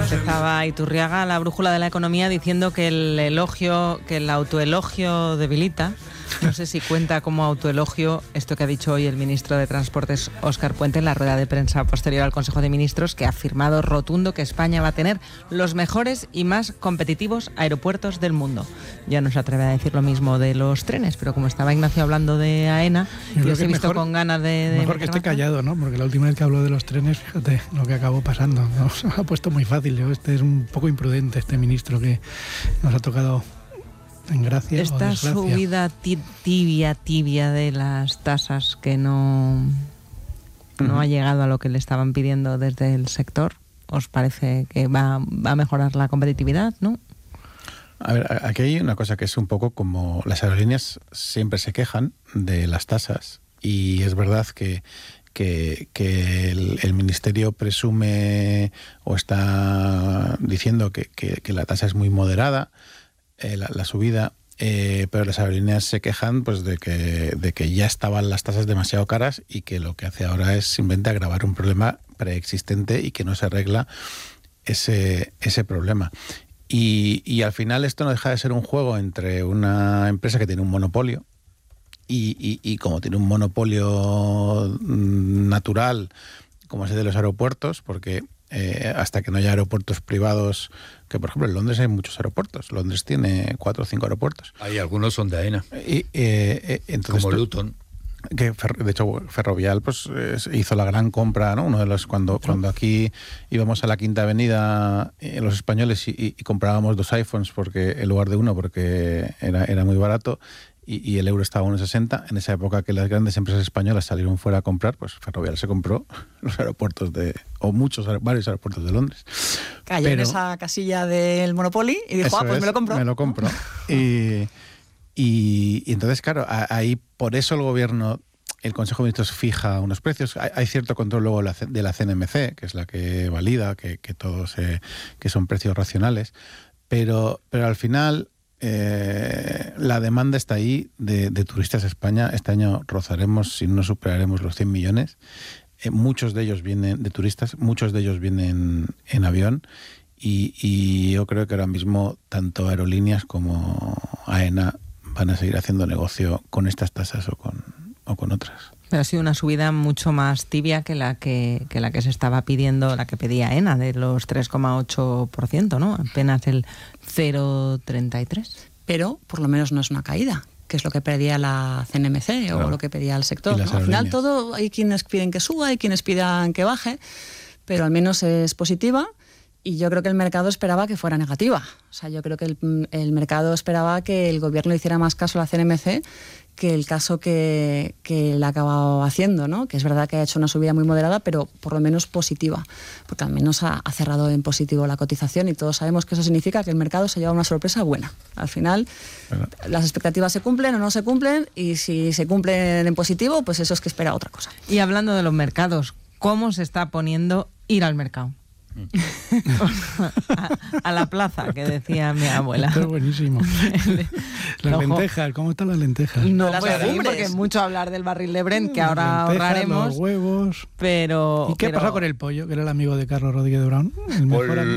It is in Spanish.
Empezaba Iturriaga, la brújula de la economía, diciendo que el autoelogio debilita. No sé si cuenta como autoelogio esto que ha dicho hoy el ministro de Transportes, Óscar Puente, en la rueda de prensa posterior al Consejo de Ministros, que ha afirmado rotundo que España va a tener los mejores y más competitivos aeropuertos del mundo. Ya no se atreve a decir lo mismo de los trenes, pero como estaba Ignacio hablando de AENA, yo os he visto con ganas de mejor que esté callado, ¿no? Porque la última vez que habló de los trenes, fíjate lo que acabó pasando. Nos ha puesto muy fácil. Este es un poco imprudente, este ministro, que nos ha tocado en gracia. Esta subida tibia de las tasas que no ha llegado a lo que le estaban pidiendo desde el sector, ¿os parece que va a mejorar la competitividad, no? A ver, aquí hay una cosa que es un poco como las aerolíneas siempre se quejan de las tasas, y es verdad que el Ministerio presume o está diciendo que la tasa es muy moderada, la subida, pero las aerolíneas se quejan pues de que ya estaban las tasas demasiado caras y que lo que hace ahora es simplemente agravar un problema preexistente y que no se arregla ese problema. Y al final esto no deja de ser un juego entre una empresa que tiene un monopolio y como tiene un monopolio natural como es el de los aeropuertos, porque hasta que no haya aeropuertos privados, que por ejemplo en Londres hay muchos aeropuertos. Londres tiene 4 o 5 aeropuertos. Hay algunos son de AENA. Entonces, como Luton. Que de hecho Ferrovial pues hizo la gran compra, ¿no? Uno de los cuando aquí íbamos a la Quinta Avenida los españoles y comprábamos 2 iPhones porque en lugar de uno, porque era muy barato. Y el euro estaba a 1,60. En esa época que las grandes empresas españolas salieron fuera a comprar, pues Ferrovial se compró los aeropuertos varios aeropuertos de Londres. Cayó en esa casilla del Monopoly y dijo, pues me lo compro. Me lo compro. Y entonces, claro, ahí por eso el gobierno, el Consejo de Ministros fija unos precios. Hay cierto control luego de la CNMC, que es la que valida que que son precios racionales. Pero al final la demanda está ahí de turistas a España. Este año rozaremos, si no superaremos los 100 millones. Muchos de ellos vienen de turistas, muchos de ellos vienen en avión. Y yo creo que ahora mismo tanto aerolíneas como AENA van a seguir haciendo negocio con estas tasas o con otras. Pero ha sido una subida mucho más tibia que la que se estaba pidiendo, la que pedía AENA, de los 3,8%, ¿no? Apenas el 0,33%. Pero por lo menos no es una caída, que es lo que pedía la CNMC o lo que pedía el sector, ¿no? Al final todo, hay quienes piden que suba, hay quienes pidan que baje, pero al menos es positiva. Y yo creo que el mercado esperaba que fuera negativa. O sea, yo creo que el mercado esperaba que el gobierno le hiciera más caso a la CNMC que el caso que le ha acabado haciendo, ¿no? Que es verdad que ha hecho una subida muy moderada, pero por lo menos positiva, porque al menos ha cerrado en positivo la cotización y todos sabemos que eso significa que el mercado se lleva una sorpresa buena. Al final, las expectativas se cumplen o no se cumplen, y si se cumplen en positivo, pues eso es que espera otra cosa. Y hablando de los mercados, ¿cómo se está poniendo ir al mercado? a la plaza, que decía mi abuela. Esto es buenísimo. Las lentejas, ¿cómo están las lentejas? No, porque es mucho hablar del barril de Brent, que ahora ahorraremos. Los huevos. Pero, ¿Y qué ha pasado con el pollo, que era el amigo de Carlos Rodríguez de Brown? El mejor